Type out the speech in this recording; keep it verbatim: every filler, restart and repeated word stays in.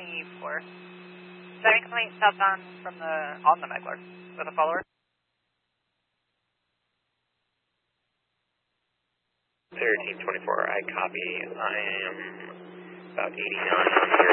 twenty-four. Driving complaint southbound from the, on the Megler with a follower. thirteen twenty-four, I copy. I am about eighty-nine on here.